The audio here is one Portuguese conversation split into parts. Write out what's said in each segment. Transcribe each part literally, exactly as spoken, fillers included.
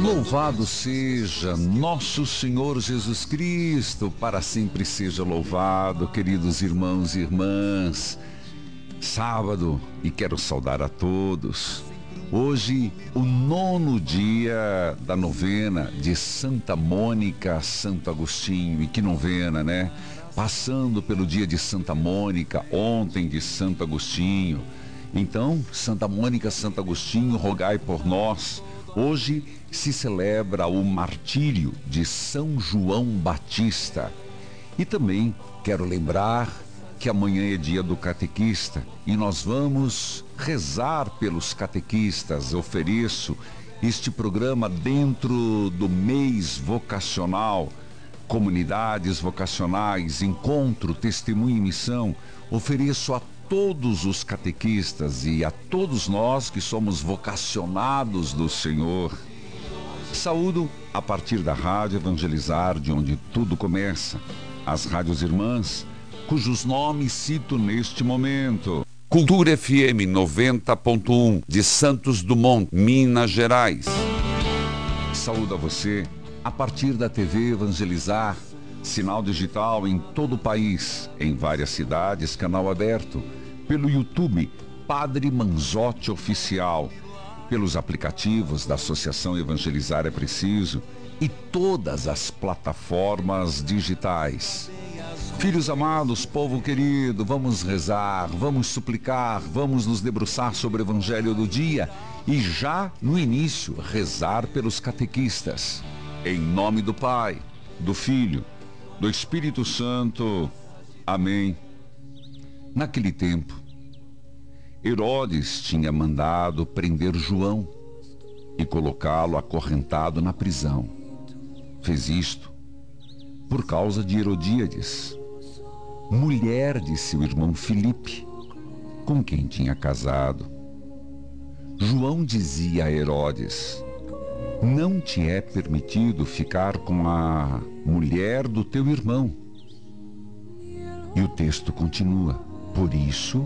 Louvado seja nosso Senhor Jesus Cristo, para sempre seja louvado, queridos irmãos e irmãs. Sábado, e quero saudar a todos. Hoje, o nono dia da novena de Santa Mônica, Santo Agostinho. E que novena, né? Passando pelo dia de Santa Mônica, ontem de Santo Agostinho. Então, Santa Mônica, Santo Agostinho, rogai por nós. Hoje se celebra o martírio de São João Batista. E também quero lembrar que amanhã é dia do catequista e nós vamos rezar pelos catequistas. Ofereço este programa dentro do mês vocacional, comunidades vocacionais, encontro, testemunho e missão. Ofereço a todos os catequistas e a todos nós que somos vocacionados do Senhor. Saúdo a partir da Rádio Evangelizar, de onde tudo começa, as rádios irmãs, cujos nomes cito neste momento. Cultura F M noventa ponto um, de Santos Dumont, Minas Gerais. Saúdo a você a partir da T V Evangelizar, sinal digital em todo o país, em várias cidades, canal aberto, pelo YouTube Padre Manzotti Oficial, pelos aplicativos da Associação Evangelizar é Preciso e todas as plataformas digitais. Filhos amados, povo querido, vamos rezar, vamos suplicar, vamos nos debruçar sobre o Evangelho do dia e já no início rezar pelos catequistas. Em nome do Pai, do Filho, do Espírito Santo. Amém. Naquele tempo, Herodes tinha mandado prender João e colocá-lo acorrentado na prisão. Fez isto por causa de Herodíades, mulher de seu irmão Filipe, com quem tinha casado. João dizia a Herodes: não te é permitido ficar com a mulher do teu irmão. E o texto continua: por isso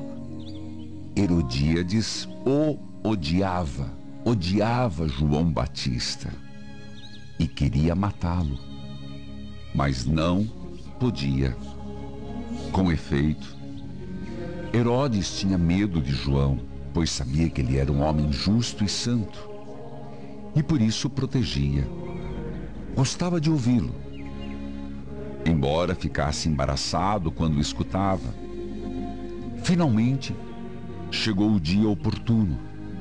Herodíades o odiava, odiava João Batista e queria matá-lo, mas não podia. Com efeito, Herodes tinha medo de João, pois sabia que ele era um homem justo e santo, e por isso o protegia. Gostava de ouvi-lo, embora ficasse embaraçado quando o escutava. Finalmente, chegou o dia oportuno.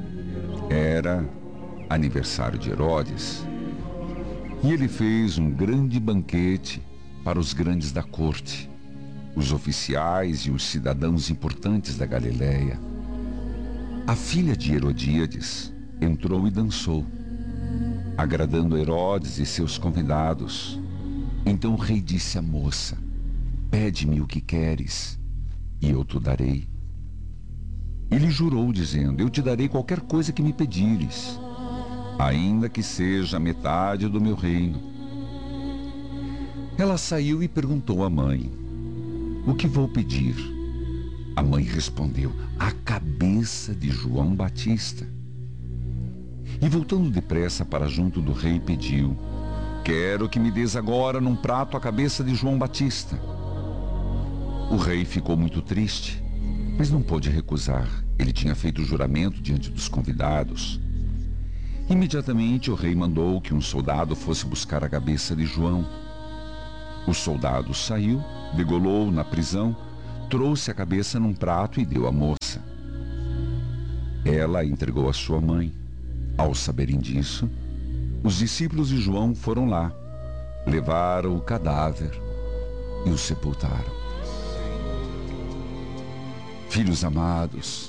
Era aniversário de Herodes, e ele fez um grande banquete para os grandes da corte, os oficiais e os cidadãos importantes da Galileia. A filha de Herodíades entrou e dançou, agradando Herodes e seus convidados. Então o rei disse à moça: pede-me o que queres, e eu te darei. Ele jurou, dizendo: eu te darei qualquer coisa que me pedires, ainda que seja metade do meu reino. Ela saiu e perguntou à mãe: o que vou pedir? A mãe respondeu: a cabeça de João Batista. E voltando depressa para junto do rei, pediu: quero que me des agora num prato a cabeça de João Batista. O rei ficou muito triste, mas não pôde recusar. Ele tinha feito o juramento diante dos convidados. Imediatamente o rei mandou que um soldado fosse buscar a cabeça de João. O soldado saiu, degolou na prisão, trouxe a cabeça num prato e deu à moça. Ela a entregou à sua mãe. Ao saberem disso, os discípulos de João foram lá, levaram o cadáver e o sepultaram. Filhos amados,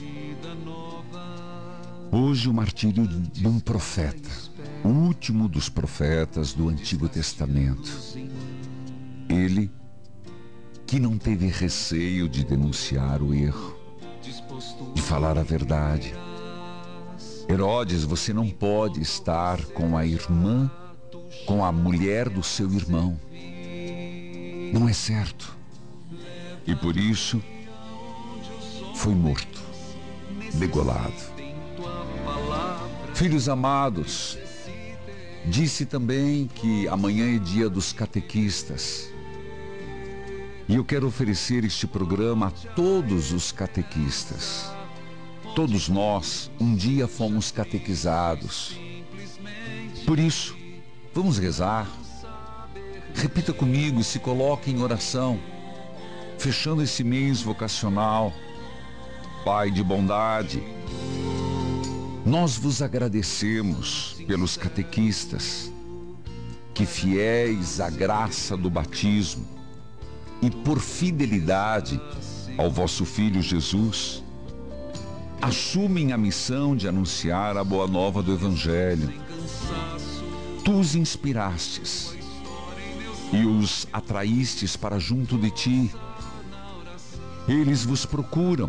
hoje o martírio de um profeta, o último dos profetas do Antigo Testamento. Ele que não teve receio de denunciar o erro, de falar a verdade. Herodes, você não pode estar com a irmã, com a mulher do seu irmão. Não é certo. E por isso foi morto, degolado. Filhos amados, Disse também que amanhã é dia dos catequistas. E eu quero oferecer este programa a todos os catequistas. Todos nós, um dia fomos catequizados. Por isso, vamos rezar. Repita comigo e se coloque em oração, fechando esse mês vocacional. Pai de bondade, nós vos agradecemos pelos catequistas, que fiéis à graça do batismo e por fidelidade ao vosso Filho Jesus, assumem a missão de anunciar a boa nova do Evangelho. Tu os inspirastes e os atraístes para junto de ti. Eles vos procuram.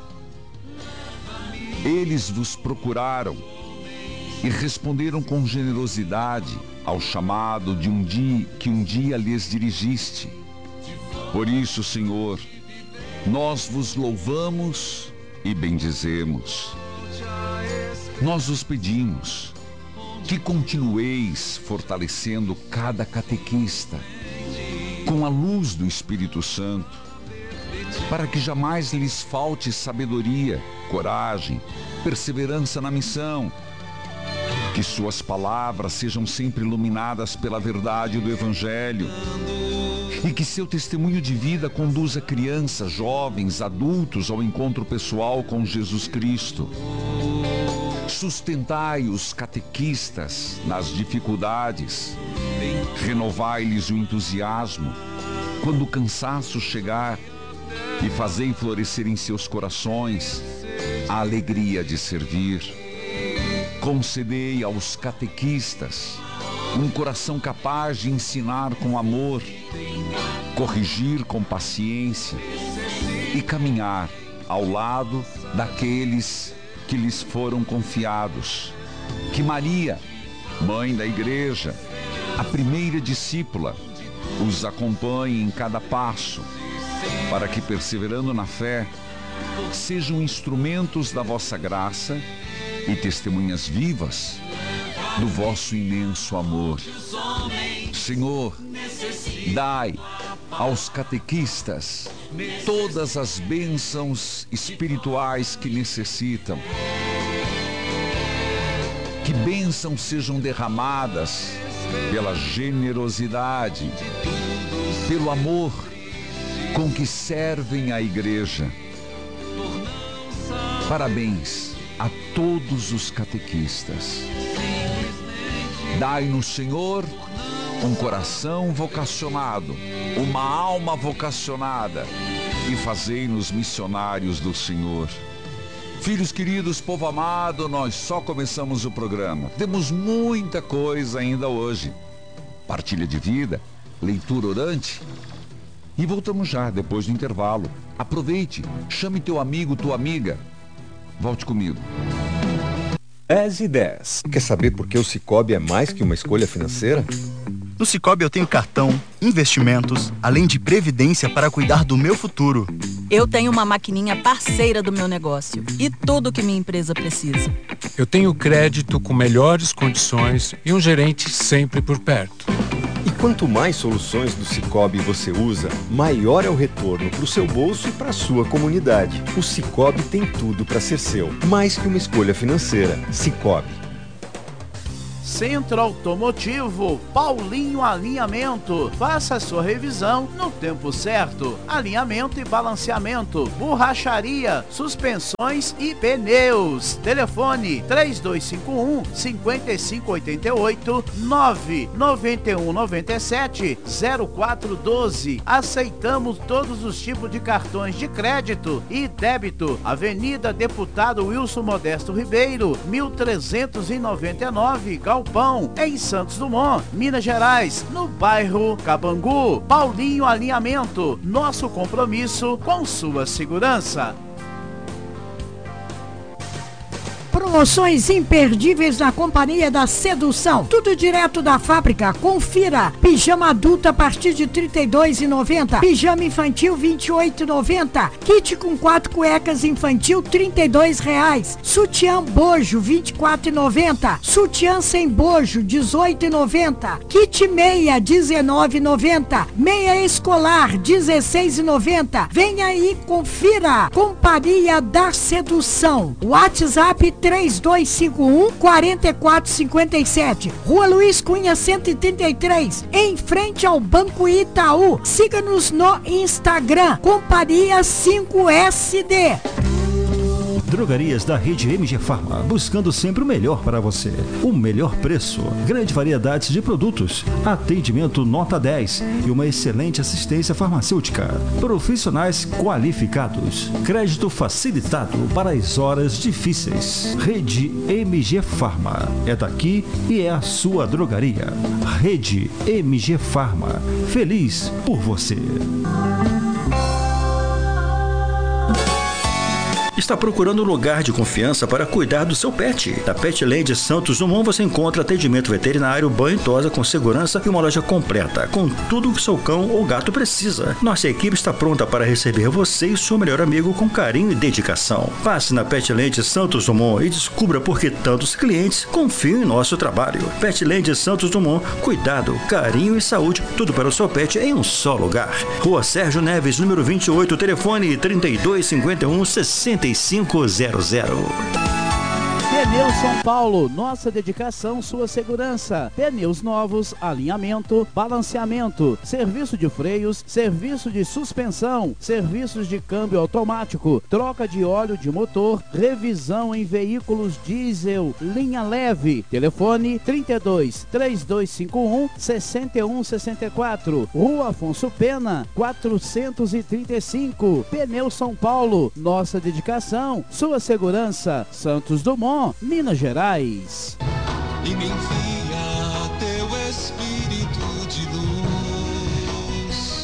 Eles vos procuraram e responderam com generosidade ao chamado de um dia que um dia lhes dirigiste. Por isso, Senhor, nós vos louvamos e bendizemos. Nós vos pedimos que continueis fortalecendo cada catequista com a luz do Espírito Santo, para que jamais lhes falte sabedoria, coragem, perseverança na missão. Que suas palavras sejam sempre iluminadas pela verdade do Evangelho e que seu testemunho de vida conduza crianças, jovens, adultos ao encontro pessoal com Jesus Cristo. Sustentai os catequistas nas dificuldades, renovai-lhes o entusiasmo quando o cansaço chegar e fazei florescer em seus corações a alegria de servir. Concedei aos catequistas um coração capaz de ensinar com amor, corrigir com paciência e caminhar ao lado daqueles que lhes foram confiados. Que Maria, Mãe da Igreja, a primeira discípula, os acompanhe em cada passo, para que, perseverando na fé, sejam instrumentos da vossa graça e testemunhas vivas do vosso imenso amor. Senhor, dai aos catequistas todas as bênçãos espirituais que necessitam. Que bênçãos sejam derramadas pela generosidade, pelo amor com que servem a Igreja. Parabéns a todos os catequistas. Dai-nos, Senhor, um coração vocacionado, uma alma vocacionada, e fazei-nos missionários do Senhor. Filhos queridos, povo amado, nós só começamos o programa. Temos muita coisa ainda hoje. Partilha de vida, leitura orante. E voltamos já, depois do intervalo. Aproveite, chame teu amigo, tua amiga. Volte comigo. dez e dez. Quer saber por que o Sicoob é mais que uma escolha financeira? No Sicoob eu tenho cartão, investimentos, além de previdência para cuidar do meu futuro. Eu tenho uma maquininha parceira do meu negócio e tudo que minha empresa precisa. Eu tenho crédito com melhores condições e um gerente sempre por perto. E quanto mais soluções do Sicoob você usa, maior é o retorno para o seu bolso e para a sua comunidade. O Sicoob tem tudo para ser seu, mais que uma escolha financeira. Sicoob. Centro Automotivo Paulinho Alinhamento. Faça a sua revisão no tempo certo. Alinhamento e balanceamento, borracharia, suspensões e pneus. Telefone três dois cinco um, cinco cinco oito oito, nove nove um nove sete, zero quatro um dois. Aceitamos todos os tipos de cartões de crédito e débito. Avenida Deputado Wilson Modesto Ribeiro, mil trezentos e noventa e nove, Galpão, em Santos Dumont, Minas Gerais, no bairro Cabangu. Paulinho Alinhamento, nosso compromisso com sua segurança. Promoções imperdíveis na Companhia da Sedução. Tudo direto da fábrica. Confira. Pijama adulto a partir de trinta e dois reais e noventa centavos. Pijama infantil vinte e oito reais e noventa centavos. Kit com quatro cuecas infantil trinta e dois reais. Sutiã bojo vinte e quatro reais e noventa centavos. Sutiã sem bojo dezoito reais e noventa centavos. Kit meia dezenove reais e noventa centavos. Meia escolar dezesseis reais e noventa centavos. Venha aí, confira. Companhia da Sedução. WhatsApp três dois cinco um, quatro quatro cinco sete. Rua Luiz Cunha cento e trinta e três, em frente ao Banco Itaú. Siga-nos no Instagram, Companhia cinco S D. Drogarias da rede M G Farma, buscando sempre o melhor para você. O melhor preço, grande variedade de produtos, atendimento nota dez e uma excelente assistência farmacêutica. Profissionais qualificados, crédito facilitado para as horas difíceis. Rede M G Farma, é daqui e é a sua drogaria. Rede M G Farma, feliz por você. Está procurando um lugar de confiança para cuidar do seu pet? Na Petland Santos Dumont você encontra atendimento veterinário, banho e tosa com segurança e uma loja completa, com tudo que seu cão ou gato precisa. Nossa equipe está pronta para receber você e seu melhor amigo com carinho e dedicação. Passe na Petland Santos Dumont e descubra por que tantos clientes confiam em nosso trabalho. Petland Santos Dumont, cuidado, carinho e saúde, tudo para o seu pet em um só lugar. Rua Sérgio Neves, número vinte e oito, telefone trinta e dois cinquenta e um, sessenta e cinco zero zero. Pneus São Paulo, nossa dedicação, sua segurança. Pneus novos, alinhamento, balanceamento, serviço de freios, serviço de suspensão, serviços de câmbio automático, troca de óleo de motor, revisão em veículos diesel, linha leve. Telefone trinta e dois, três dois cinco um, seis um seis quatro. Rua Afonso Pena, quatrocentos e trinta e cinco. Pneus São Paulo, nossa dedicação, sua segurança. Santos Dumont, Minas Gerais. E me envia teu espírito de luz.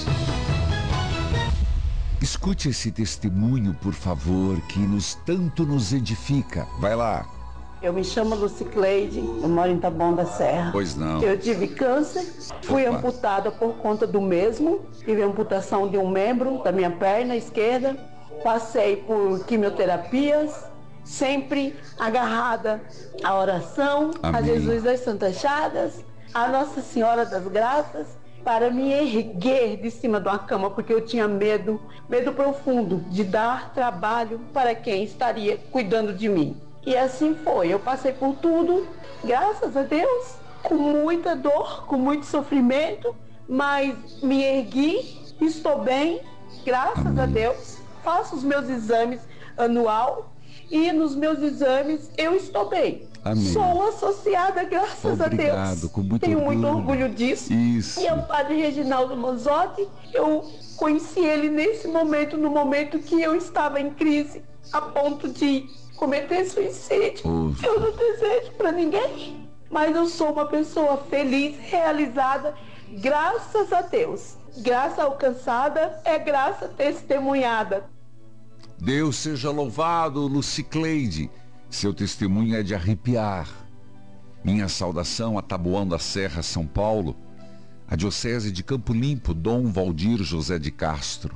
Escute esse testemunho, por favor, que nos tanto nos edifica. Vai lá. Eu me chamo Lucicleide, eu moro em Taboão da Serra. Pois não. Eu tive câncer, fui Opa. amputada por conta do mesmo, tive amputação de um membro da minha perna esquerda, passei por quimioterapias, sempre agarrada à oração, Amém. A Jesus das Santas Chagas, a Nossa Senhora das Graças, para me erguer de cima de uma cama, porque eu tinha medo, medo profundo de dar trabalho para quem estaria cuidando de mim. E assim foi, eu passei por tudo, graças a Deus, com muita dor, com muito sofrimento, mas me ergui, estou bem, graças Amém. A Deus, faço os meus exames anual, e nos meus exames eu estou bem. Amém. Sou associada, graças Obrigado, a Deus. Com muito Tenho orgulho. muito orgulho disso. Isso. E é o padre Reginaldo Manzotti, eu conheci ele nesse momento, no momento que eu estava em crise, a ponto de cometer suicídio. Oh. Eu não desejo para ninguém, mas eu sou uma pessoa feliz, realizada, graças a Deus. Graça alcançada é graça testemunhada. Deus seja louvado, Lucicleide. Seu testemunho é de arrepiar. Minha saudação a Taboão da Serra, São Paulo, a Diocese de Campo Limpo, Dom Valdir José de Castro.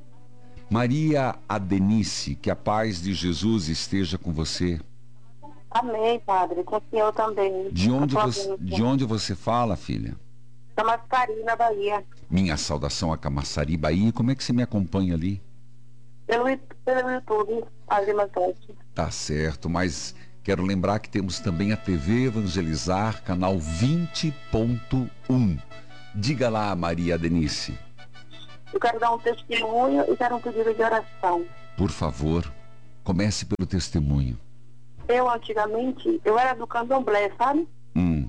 Maria Adenice, que a paz de Jesus esteja com você. Amém, Padre, com o senhor também. De onde, você, de onde você fala, filha? Camaçari, na Bahia. Minha saudação a Camaçari, Bahia. Como é que você me acompanha ali? Pelo, pelo YouTube, Padre Manzotti. Tá certo, mas quero lembrar que temos também a T V Evangelizar, canal vinte ponto um. Diga lá, Maria Denise. Eu quero dar um testemunho e quero um pedido de oração. Por favor, comece pelo testemunho. Eu, antigamente, eu era do candomblé, sabe? Hum.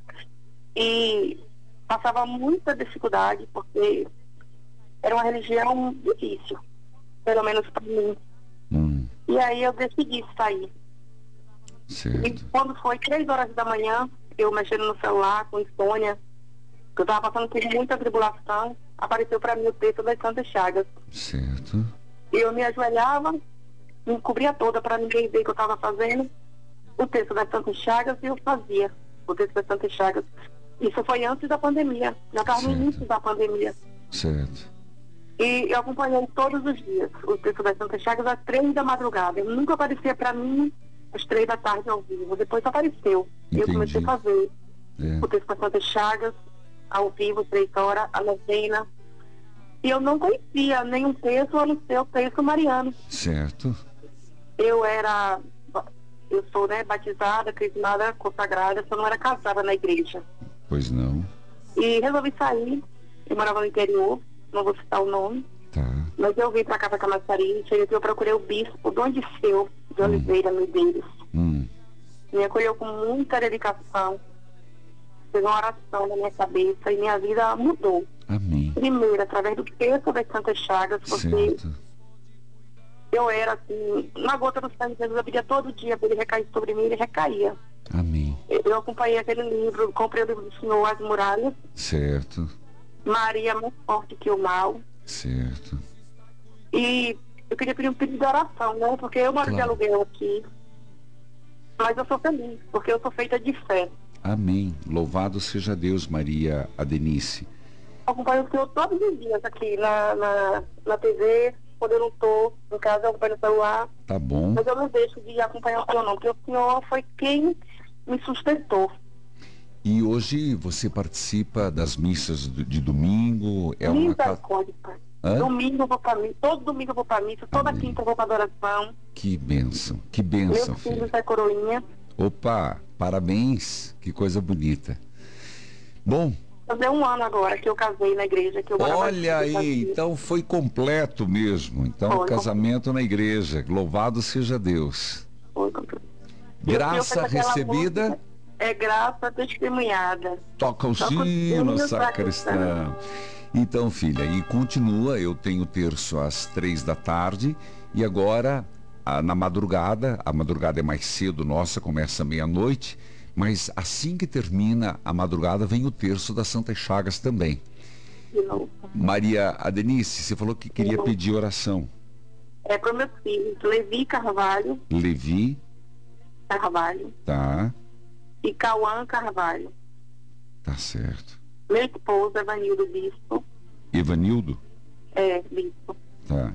E passava muita dificuldade, porque era uma religião difícil. Pelo menos para mim. Hum. E aí eu decidi sair. Certo. E quando foi três horas da manhã, eu mexendo no celular, com insônia, que eu estava passando por muita tribulação, apareceu para mim o texto das Santas Chagas. Certo. E eu me ajoelhava, me cobria toda para ninguém ver o que eu estava fazendo, o texto das Santas Chagas e eu fazia o texto das Santas Chagas. Isso foi antes da pandemia, já estava no início da pandemia. Certo. E eu acompanhei todos os dias o texto das Santas Chagas às três da madrugada. Eu nunca aparecia para mim às três da tarde ao vivo. Depois apareceu. Entendi. Eu comecei a fazer É. o texto das Santas Chagas ao vivo, três horas, a novena. E eu não conhecia nenhum texto a não ser o texto mariano. Certo. Eu era, eu sou, né, batizada, crismada, consagrada, só não era casada na igreja. Pois não. E resolvi sair, eu morava no interior, não vou citar o nome, Tá. mas eu vim pra cá, pra Camaçari, cheguei aqui, eu procurei o bispo Dom Disseu de Oliveira Medeiros. Hum. Me acolheu com muita dedicação, fez uma oração na minha cabeça e minha vida mudou. Amém. Primeiro, através do texto das Santas Chagas, porque Certo. eu era assim, na gota do sangue de Jesus, eu pedia todo dia para ele recair sobre mim, ele recaía. Amém. Eu, eu acompanhei aquele livro, comprei o livro do Senhor, As Muralhas, Certo. Maria mais forte que o mal. Certo. E eu queria pedir um pedido de oração, né? Porque eu moro de Claro. aluguel aqui, mas eu sou feliz, porque eu sou feita de fé. Amém. Louvado seja Deus, Maria Adenice. Eu acompanho o Senhor todos os dias aqui na, na, na T V, quando eu não estou em casa, eu acompanho no celular. Tá bom. Mas eu não deixo de acompanhar o Senhor, não, porque o Senhor foi quem me sustentou. E hoje você participa das missas do- de domingo? É uma ca- Misericórdia, Pai. Hã? Domingo eu vou pra missa, todo domingo eu vou pra missa, toda quinta eu vou pra adoração. Que bênção, que Meu bênção, filho filho. é coroinha. Opa, parabéns, que coisa bonita. Bom, Fazer um ano agora que eu casei na igreja. Que eu morava olha aqui, aí, então foi completo mesmo. Então, Foi. casamento na igreja. Louvado seja Deus. Foi. Graça Eu fiz aquela recebida, música, é graça testemunhada. toca o Toca o sino, sino, sacristão. Então, filha, e continua, eu tenho terço às três da tarde e agora, ah, na madrugada, a madrugada é mais cedo, nossa, começa meia-noite, mas assim que termina a madrugada vem o terço das Santas Chagas também. De novo. Maria Adenice, você falou que queria Sim. pedir oração. É para meus filhos, Levi Carvalho, Levi, Carvalho tá, e Cauã Carvalho. tá certo. Meu esposo, Evanildo Bispo, Evanildo, é bispo. tá.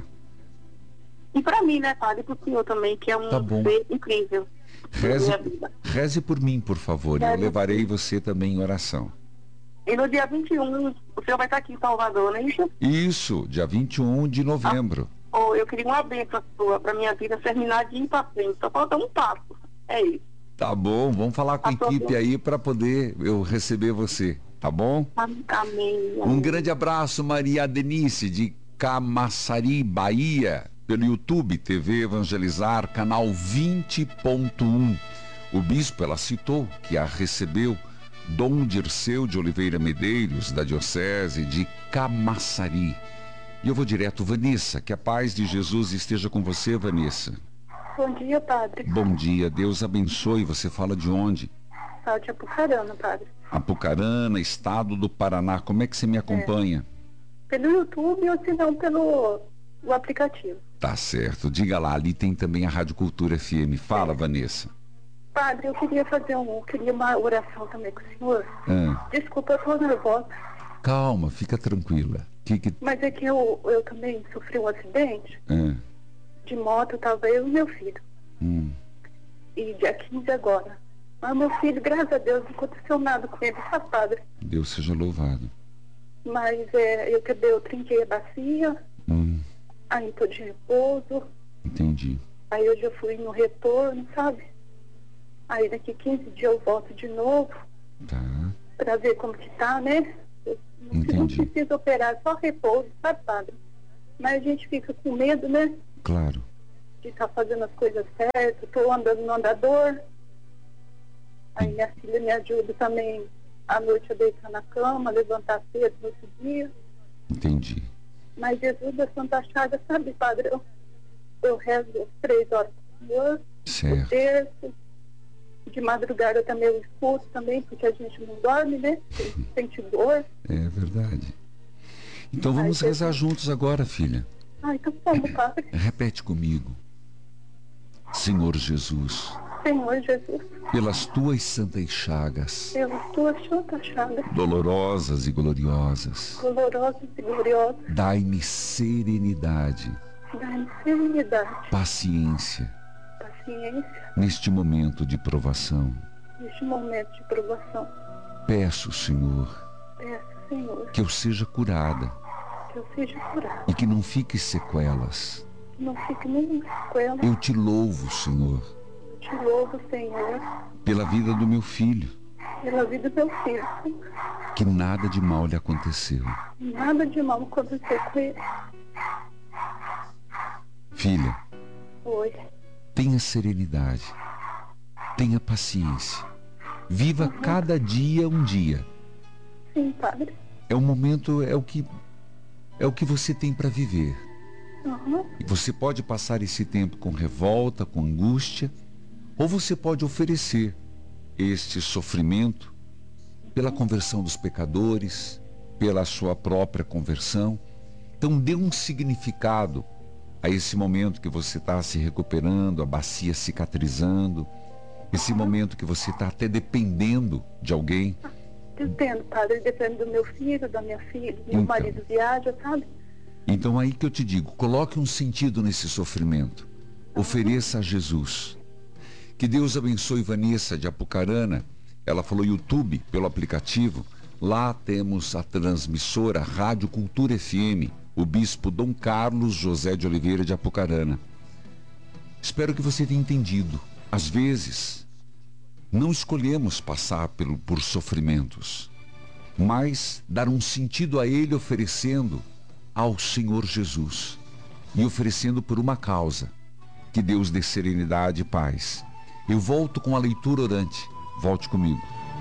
E para mim, né, padre, para o senhor também, que é um Tá bom. ser incrível na Reze, minha vida. reze por mim, por favor, eu Reze levarei por você também em oração. E no dia vinte e um, o senhor vai estar aqui em Salvador, né? Isso? Isso, dia vinte e um de novembro. Oh, eu queria uma bênção sua para minha vida terminar de ir para frente. Só falta um passo. É isso. Tá bom, vamos falar com a Tá bom. equipe aí para poder eu receber você, tá bom? Amém. Um grande abraço, Maria Denise, de Camaçari, Bahia, pelo YouTube, T V Evangelizar, canal vinte ponto um. O bispo, ela citou que a recebeu Dom Dirceu de Oliveira Medeiros, da Diocese de Camaçari. E eu vou direto, Vanessa, que a paz de Jesus esteja com você, Vanessa. Bom dia, padre. Bom dia, Deus abençoe. Você fala de onde? Fala de Apucarana, padre. Apucarana, estado do Paraná. Como é que você me acompanha? Pelo YouTube ou se não pelo o aplicativo. Tá certo. Diga lá, ali tem também a Rádio Cultura F M. Fala, Vanessa. Padre, eu queria fazer um, queria uma oração também com o senhor. Ah, Desculpa, eu tô nervosa. calma, fica tranquila. Que que... Mas é que eu, eu também sofri um acidente Ah, de moto, tava eu e meu filho. hum, E dia quinze agora. Mas meu filho, graças a Deus, não aconteceu nada com ele, tá, padre? Deus seja louvado. Mas é, eu quebrei, eu trinquei a bacia, Hum, aí tô de repouso. entendi. Aí hoje eu fui no retorno, sabe? Aí daqui quinze dias eu volto de novo Tá, pra ver como que tá, né? Eu não, não entendi. precisa operar, só repouso, sabe, padre? Mas a gente fica com medo, né? Claro. De estar fazendo as coisas certas, tô andando no andador. Aí minha filha me ajuda também à noite a deitar na cama, levantar cedo no outro dia. Entendi. Mas Jesus da Santa Chaga, sabe, padre? Eu, eu rezo às três horas do Senhor, o Certo. terço. De madrugada também eu escuto também, porque a gente não dorme, né? Sente dor. É verdade. Então vamos Ai, rezar juntos agora, filha. Ah, então como, padre? Repete comigo. Senhor Jesus, Senhor Jesus, pelas tuas santas chagas, pelas tuas santas chagas, dolorosas e gloriosas, dolorosas e gloriosas, dai-me serenidade, dai-me serenidade, paciência, paciência, neste momento de provação. neste momento de provação. Peço, Senhor, Peço, Senhor, que eu seja curada que eu seja curado, e que não fique sequelas. que não fique nenhuma sequela. Eu te louvo, Senhor, Te louvo, Senhor, pela vida do meu filho, pela vida do meu filho. que nada de mal lhe aconteceu. Nada de mal aconteceu com ele. Filha, Oi. tenha serenidade, tenha paciência, viva cada dia um dia. Sim, Padre. É o momento, é o que é o que você tem para viver. Uhum. E você pode passar esse tempo com revolta, com angústia, ou você pode oferecer este sofrimento pela conversão dos pecadores, pela sua própria conversão. Então dê um significado a esse momento que você está se recuperando, a bacia cicatrizando, esse momento que você está até dependendo de alguém. Dependo, Padre, dependo do meu filho, da minha filha, do meu Então. marido viaja, sabe? Então aí que eu te digo, coloque um sentido nesse sofrimento. Ofereça a Jesus. Que Deus abençoe Vanessa de Apucarana. Ela falou YouTube pelo aplicativo. Lá temos a transmissora Rádio Cultura F M, o bispo Dom Carlos José de Oliveira de Apucarana. Espero que você tenha entendido. Às vezes, não escolhemos passar pelo, por sofrimentos, mas dar um sentido a ele oferecendo ao Senhor Jesus e oferecendo por uma causa. Que Deus dê serenidade e paz. Eu volto com a leitura orante. Volte comigo.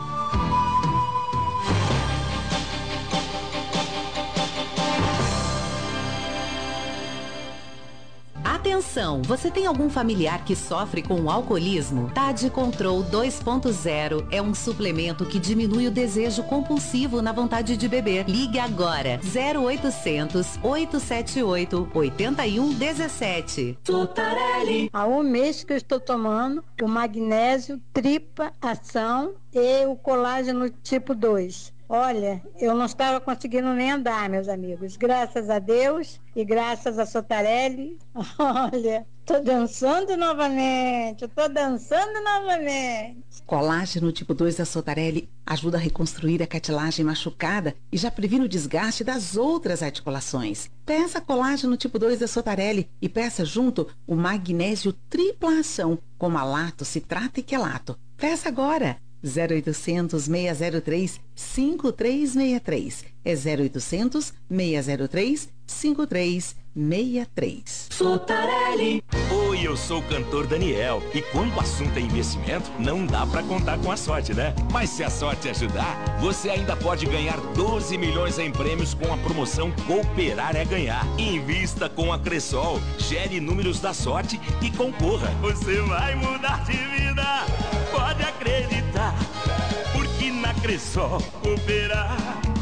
Atenção, você tem algum familiar que sofre com o alcoolismo? Tade Control dois ponto zero é um suplemento que diminui o desejo compulsivo na vontade de beber. Ligue agora, zero oitocentos, oito sete oito, oito um um sete. Sotarelli. Há um mês que eu estou tomando o magnésio, tripa, ação e o colágeno tipo dois. Olha, eu não estava conseguindo nem andar, meus amigos. Graças a Deus e graças a Sotarelli. Olha, tô dançando novamente, tô dançando novamente. Colágeno tipo dois da Sotarelli ajuda a reconstruir a cartilagem machucada e já previne o desgaste das outras articulações. Peça colágeno tipo dois da Sotarelli e peça junto o magnésio tripla ação com malato, citrato e quelato. Peça agora. zero oitocentos, seis zero três, cinco três seis três. É zero oitocentos, seis zero três, cinco três seis três. Sotarelli. Oi, eu sou o cantor Daniel. E quando o assunto é investimento, não dá pra contar com a sorte, né? Mas se a sorte ajudar, você ainda pode ganhar doze milhões em prêmios com a promoção Cooperar é Ganhar. Invista com a Cressol, gere números da sorte e concorra. Você vai mudar de vida, pode acreditar. Porque na Cressol, cooperar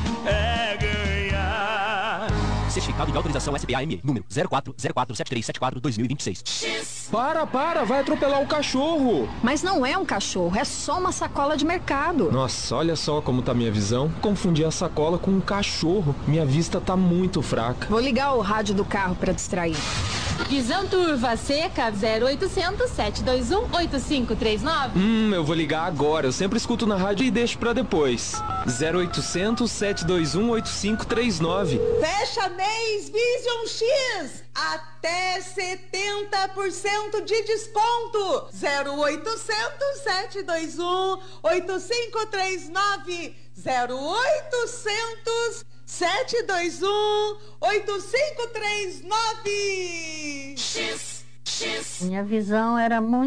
é ganhar. Certificado de autorização S B A M E, número zero quatro zero quatro sete três sete quatro dois mil e vinte e seis. Para, para, vai atropelar o cachorro. Mas não é um cachorro, é só uma sacola de mercado. Nossa, olha só como tá minha visão. Confundi a sacola com um cachorro. Minha vista tá muito fraca. Vou ligar o rádio do carro para distrair. Visão turva seca zero oitocentos, sete dois um, oito cinco três nove. Hum, eu vou ligar agora. Eu sempre escuto na rádio e deixo pra depois. zero oitocentos, sete dois um, oito cinco três nove. Fecha mês Vision X. Até setenta por cento de desconto. zero oitocentos, sete dois um, oito cinco três nove. zero oitocentos, sete dois um, oito cinco três nove. Minha visão era muito